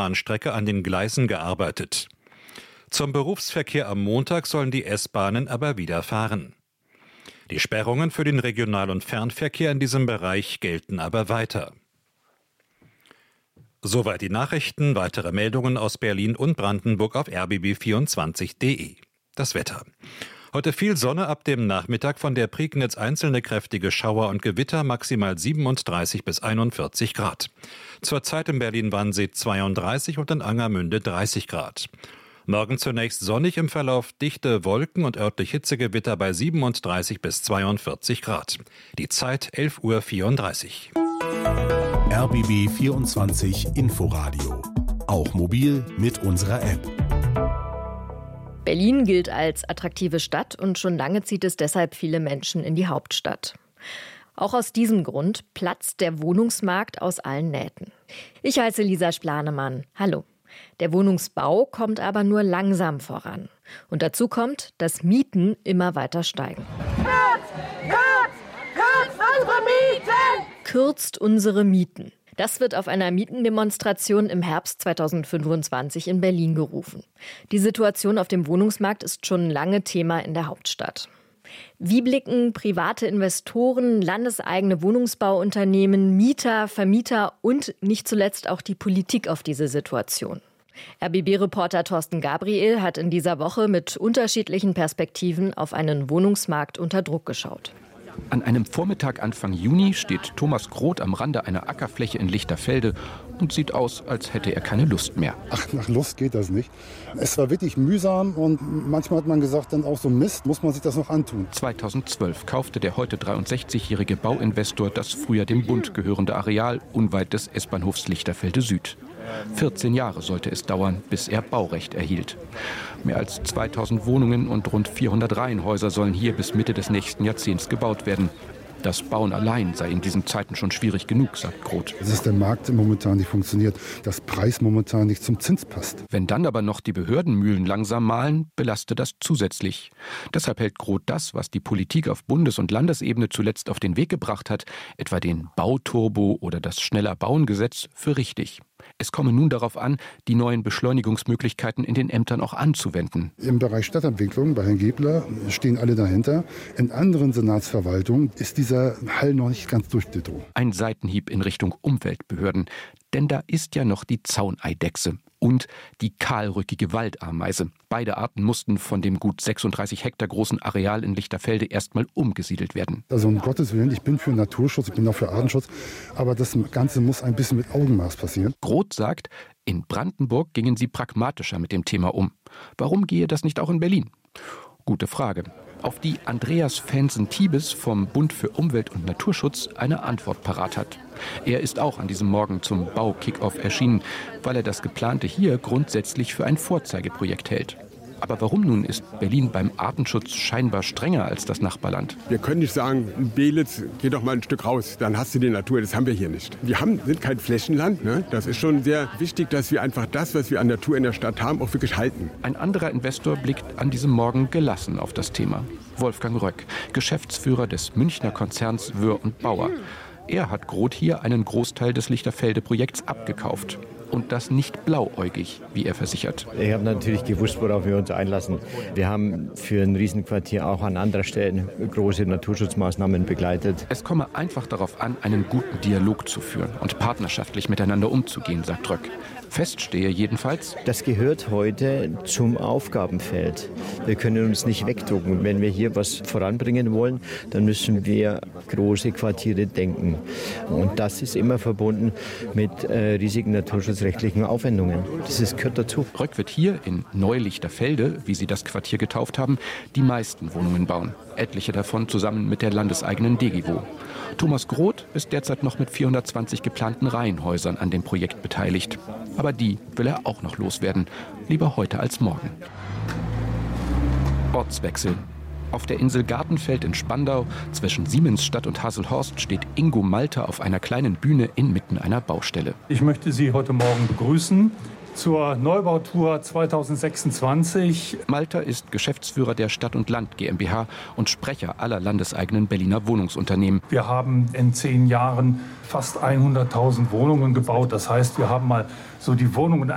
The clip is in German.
Bahnstrecke an den Gleisen gearbeitet. Zum Berufsverkehr am Montag sollen die S-Bahnen aber wieder fahren. Die Sperrungen für den Regional- und Fernverkehr in diesem Bereich gelten aber weiter. Soweit die Nachrichten. Weitere Meldungen aus Berlin und Brandenburg auf rbb24.de. Das Wetter. Heute viel Sonne, ab dem Nachmittag von der Prignitz einzelne kräftige Schauer und Gewitter, maximal 37 bis 41 Grad. Zurzeit in Berlin-Wannsee 32 und in Angermünde 30 Grad. Morgen zunächst sonnig, im Verlauf dichte Wolken und örtlich Hitzegewitter bei 37 bis 42 Grad. Die Zeit 11:34 Uhr. RBB 24 Inforadio. Auch mobil mit unserer App. Berlin gilt als attraktive Stadt und schon lange zieht es deshalb viele Menschen in die Hauptstadt. Auch aus diesem Grund platzt der Wohnungsmarkt aus allen Nähten. Ich heiße Lisa Splanemann. Hallo. Der Wohnungsbau kommt aber nur langsam voran. Und dazu kommt, dass Mieten immer weiter steigen. Kürzt unsere Mieten! Kürzt unsere Mieten. Das wird auf einer Mietendemonstration im Herbst 2025 in Berlin gerufen. Die Situation auf dem Wohnungsmarkt ist schon lange Thema in der Hauptstadt. Wie blicken private Investoren, landeseigene Wohnungsbauunternehmen, Mieter, Vermieter und nicht zuletzt auch die Politik auf diese Situation? RBB-Reporter Thorsten Gabriel hat in dieser Woche mit unterschiedlichen Perspektiven auf einen Wohnungsmarkt unter Druck geschaut. An einem Vormittag Anfang Juni steht Thomas Groth am Rande einer Ackerfläche in Lichterfelde und sieht aus, als hätte er keine Lust mehr. Ach, nach Lust geht das nicht. Es war wirklich mühsam und manchmal hat man gesagt, dann auch so Mist, muss man sich das noch antun. 2012 kaufte der heute 63-jährige Bauinvestor das früher dem Bund gehörende Areal unweit des S-Bahnhofs Lichterfelde Süd. 14 Jahre sollte es dauern, bis er Baurecht erhielt. Mehr als 2000 Wohnungen und rund 400 Reihenhäuser sollen hier bis Mitte des nächsten Jahrzehnts gebaut werden. Das Bauen allein sei in diesen Zeiten schon schwierig genug, sagt Groth. Es ist der Markt momentan nicht funktioniert, dass Preis momentan nicht zum Zins passt. Wenn dann aber noch die Behördenmühlen langsam mahlen, belastet das zusätzlich. Deshalb hält Groth das, was die Politik auf Bundes- und Landesebene zuletzt auf den Weg gebracht hat, etwa den Bauturbo oder das Schneller-Bauen-Gesetz, für richtig. Es komme nun darauf an, die neuen Beschleunigungsmöglichkeiten in den Ämtern auch anzuwenden. Im Bereich Stadtentwicklung bei Herrn Gebler stehen alle dahinter. In anderen Senatsverwaltungen ist dieser Hall noch nicht ganz durchgedrungen. Ein Seitenhieb in Richtung Umweltbehörden. Denn da ist ja noch die Zauneidechse und die kahlrückige Waldameise. Beide Arten mussten von dem gut 36 Hektar großen Areal in Lichterfelde erstmal umgesiedelt werden. Also um Gottes Willen, ich bin für Naturschutz, ich bin auch für Artenschutz, aber das Ganze muss ein bisschen mit Augenmaß passieren. Groth sagt, in Brandenburg gingen sie pragmatischer mit dem Thema um. Warum gehe das nicht auch in Berlin? Gute Frage. Auf die Andreas Fansen-Tiebes vom Bund für Umwelt und Naturschutz eine Antwort parat hat. Er ist auch an diesem Morgen zum Bau-Kick-Off erschienen, weil er das Geplante hier grundsätzlich für ein Vorzeigeprojekt hält. Aber warum nun ist Berlin beim Artenschutz scheinbar strenger als das Nachbarland? Wir können nicht sagen, Belitz, geh doch mal ein Stück raus, dann hast du die Natur. Das haben wir hier nicht. Wir sind kein Flächenland. Ne? Das ist schon sehr wichtig, dass wir einfach das, was wir an Natur in der Stadt haben, auch wirklich halten. Ein anderer Investor blickt an diesem Morgen gelassen auf das Thema. Wolfgang Röck, Geschäftsführer des Münchner Konzerns Wöhr und Bauer. Er hat Groth hier einen Großteil des Lichterfelde-Projekts abgekauft. Und das nicht blauäugig, wie er versichert. Ich habe natürlich gewusst, worauf wir uns einlassen. Wir haben für ein Riesenquartier auch an anderer Stelle große Naturschutzmaßnahmen begleitet. Es komme einfach darauf an, einen guten Dialog zu führen und partnerschaftlich miteinander umzugehen, sagt Röck. Fest stehe jedenfalls: Das gehört heute zum Aufgabenfeld. Wir können uns nicht wegdrucken. Wenn wir hier was voranbringen wollen, dann müssen wir große Quartiere denken. Und das ist immer verbunden mit riesigen naturschutzrechtlichen Aufwendungen. Das gehört dazu. Röck wird hier in Neu-Lichterfelde, wie sie das Quartier getauft haben, die meisten Wohnungen bauen. Etliche davon zusammen mit der landeseigenen Degiwo. Thomas Groth ist derzeit noch mit 420 geplanten Reihenhäusern an dem Projekt beteiligt. Aber die will er auch noch loswerden. Lieber heute als morgen. Ortswechsel. Auf der Insel Gartenfeld in Spandau zwischen Siemensstadt und Haselhorst steht Ingo Malter auf einer kleinen Bühne inmitten einer Baustelle. Ich möchte Sie heute Morgen begrüßen zur Neubautour 2026. Malter ist Geschäftsführer der Stadt und Land GmbH und Sprecher aller landeseigenen Berliner Wohnungsunternehmen. Wir haben in 10 Jahren fast 100.000 Wohnungen gebaut. Das heißt, wir haben mal so die Wohnungen